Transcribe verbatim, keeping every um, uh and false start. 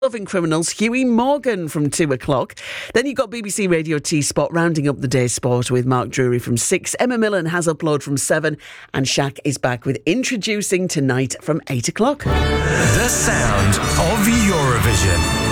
Loving Criminals, Hughie Morgan from two o'clock. Then you've got B B C Radio T-Spot rounding up the day's sport with Mark Drury from six. Emma Millen has Upload from seven. And Shaq is back with Introducing Tonight from eight o'clock. The sound of Eurovision.